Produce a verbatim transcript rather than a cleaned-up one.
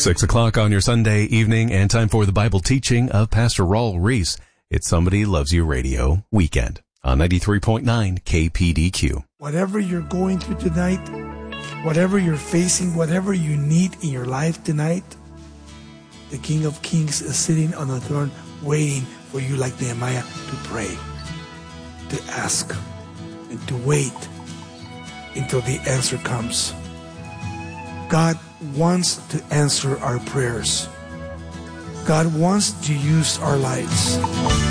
Six o'clock on your Sunday evening, and time for the Bible teaching of Pastor Raul Reese. It's Somebody Loves You Radio Weekend on ninety-three point nine K P D Q. Whatever you're going through tonight, whatever you're facing, whatever you need in your life tonight, the King of Kings is sitting on the throne waiting for you, like Nehemiah, to pray, to ask, and to wait until the answer comes. God wants to answer our prayers. God wants to use our lives.